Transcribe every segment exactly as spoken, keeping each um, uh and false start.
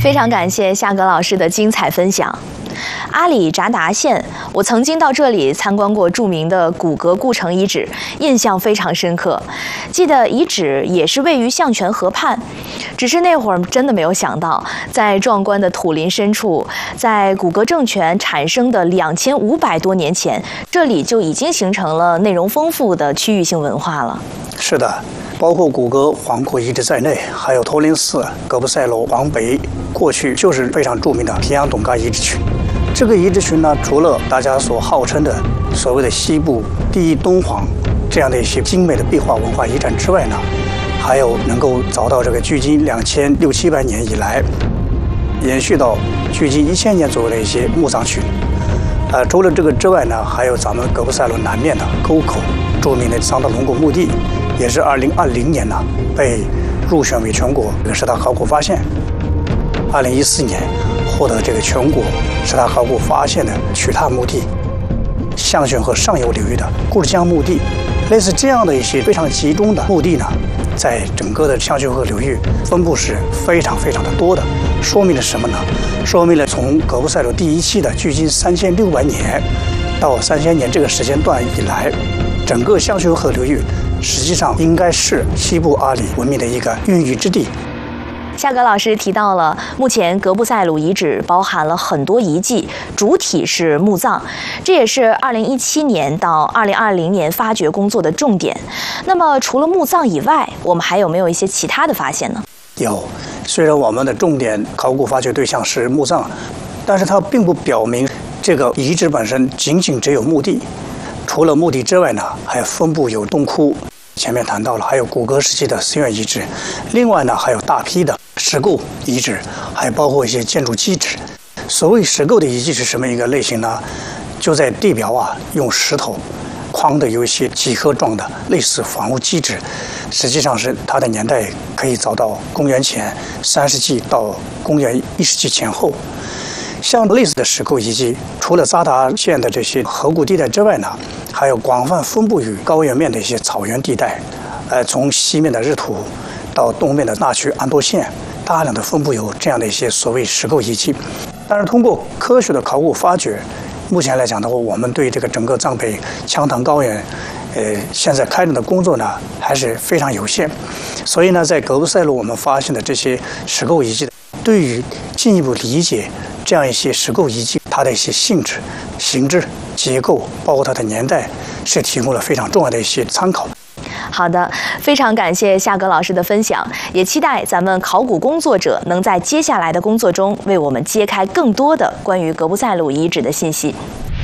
非常感谢夏格老师的精彩分享。阿里扎达县，我曾经到这里参观过著名的古格故城遗址，印象非常深刻。记得遗址也是位于象泉河畔，只是那会儿真的没有想到，在壮观的土林深处，在古格政权产生的两千五百多年前，这里就已经形成了内容丰富的区域性文化了。 是的。包括古格黄库遗址在内，还有头林寺、格布塞罗、黄北，过去就是非常著名的平阳董嘎遗址群。这个遗址群呢，除了大家所号称的所谓的西部第一敦煌这样的一些精美的壁画文化遗产之外呢，还有能够找到这个距今两千六七百年以来，延续到距今一千年左右的一些墓葬群。呃，除了这个之外呢，还有咱们格布塞罗南面的沟口著名的桑德龙果墓地。也是二零二零年呢，被入选为全国十大考古发现。二零一四年获得这个全国十大考古发现的曲塔墓地，象泉河上游流域的固江墓地，类似这样的一些非常集中的墓地呢，在整个的象泉河流域分布是非常非常的多的。说明了什么呢？说明了从格布塞罗第一期的距今三千六百年到三千年这个时间段以来，整个象泉河流域实际上应该是西部阿里文明的一个孕育之地。 夏格老师提到了，目前格布塞鲁遗址包含了很多遗迹，主体是墓葬，这也是二零一七年到二零二零年发掘工作的重点。那么，除了墓葬以外，我们还有没有一些其他的发现呢？ 有，虽然我们的重点考古发掘对象是墓葬，但是它并不表明这个遗址本身仅仅只有墓地。除了墓地之外呢，还分布有洞窟，前面谈到了，还有古格时期的寺院遗址，另外呢还有大批的石构遗址，还包括一些建筑基址。所谓石构的遗迹是什么一个类型呢？就在地表啊用石头框的有一些几何状的类似房屋基址，实际上是它的年代可以找到公元前三世纪到公元一世纪前后。像类似的石构遗迹，除了扎达县的这些河谷地带之外呢，还有广泛分布于高原面的一些草原地带。呃，从西面的日图到东面的那曲安多县，大量的分布有这样的一些所谓石构遗迹。但是通过科学的考古发掘，目前来讲的话，我们对这个整个藏北羌塘高原，呃，现在开展的工作呢还是非常有限。所以呢，在格布塞罗我们发现的这些石构遗迹，对于进一步理解这样一些石构遗迹，它的一些性质、形制、结构，包括它的年代，是提供了非常重要的一些参考。 好的，非常感谢夏格老师的分享，也期待咱们考古工作者能在接下来的工作中为我们揭开更多的关于格布塞鲁遗址的信息。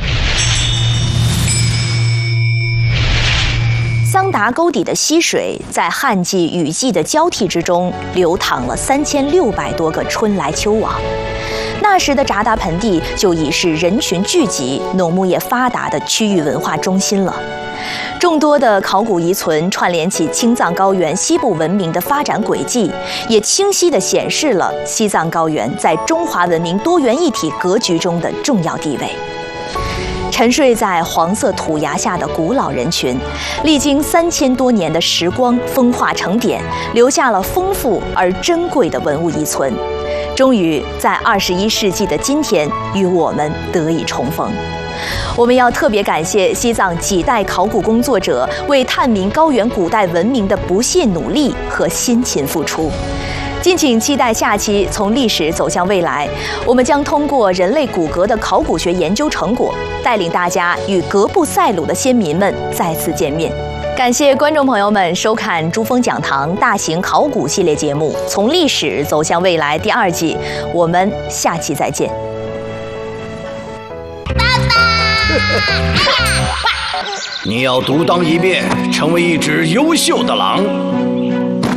桑达沟底的溪水在旱季、雨季的交替之中，流淌了三千六百多个春来秋往。那时的扎达盆地就已是人群聚集、农牧业发达的区域文化中心了。众多的考古遗存串联起青藏高原西部文明的发展轨迹，也清晰地显示了西藏高原在中华文明多元一体格局中的重要地位。沉睡在黄色土崖下的古老人群，历经三千多年的时光风化成典，留下了丰富而珍贵的文物遗存，终于在二十一世纪的今天与我们得以重逢。我们要特别感谢西藏几代考古工作者为探明高原古代文明的不懈努力和辛勤付出。敬请期待下期从历史走向未来，我们将通过人类骨骼的考古学研究成果，带领大家与格布塞鲁的先民们再次见面。感谢观众朋友们收看珠峰讲堂大型考古系列节目《从历史走向未来》第二季，我们下期再见。 你要独当一面，成为一只优秀的狼。